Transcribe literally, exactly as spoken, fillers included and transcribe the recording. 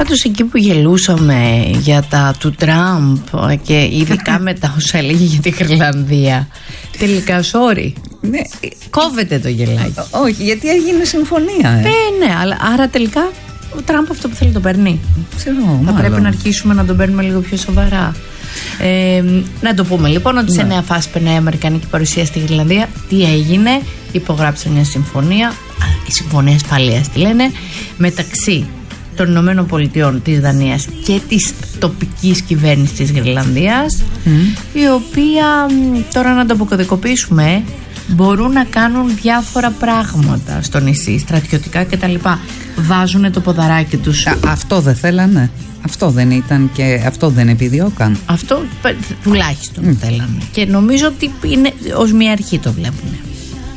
Πάντως εκεί που γελούσαμε για τα του Τραμπ και ειδικά μετά όσα έλεγε για τη Γρυλανδία, τελικά sorry, ναι. κόβεται το γελάκι. Όχι, γιατί έγινε συμφωνία. Ε. Ε, ναι, αλλά άρα τελικά ο Τραμπ αυτό που θέλει το παίρνει. Ξέρω, Θα μάλλον. πρέπει να αρχίσουμε να τον παίρνουμε λίγο πιο σοβαρά. Ε, να το πούμε λοιπόν ότι ναι. σε νέα φάση περνάει η αμερικανική παρουσία στη Γρυλανδία. Τι έγινε? Υπογράψαν μια συμφωνία, η συμφωνία ασφαλείας τη λένε, μεταξύ των Ηνωμένων Πολιτειών, της Δανίας και της τοπικής κυβέρνησης της Γρυλανδίας, mm. η οποία, τώρα να το αποκωδικοποιήσουμε, μπορούν να κάνουν διάφορα πράγματα στο νησί, στρατιωτικά κτλ. Βάζουν το ποδαράκι τους. Α, αυτό δεν θέλανε. Αυτό δεν ήταν και αυτό δεν επιδιώκαν. Αυτό τουλάχιστον mm. θέλανε. Και νομίζω ότι είναι ως μια αρχή το βλέπουν.